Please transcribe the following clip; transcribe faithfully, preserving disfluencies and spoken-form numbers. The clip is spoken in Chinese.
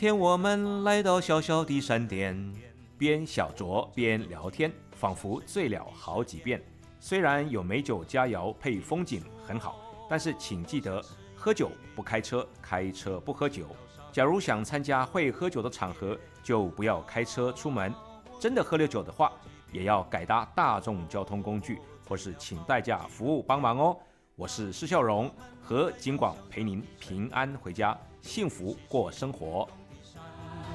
天我们来到小小的山巅，边小酌边聊天，仿佛醉了好几遍。虽然有美酒佳肴配风景很好，但是请记得喝酒不开车，开车不喝酒。假如想参加会喝酒的场合，就不要开车出门。真的喝了酒的话，也要改搭大众交通工具，或是请代驾服务帮忙哦。我是施孝荣，和金广陪您平安回家，幸福过生活。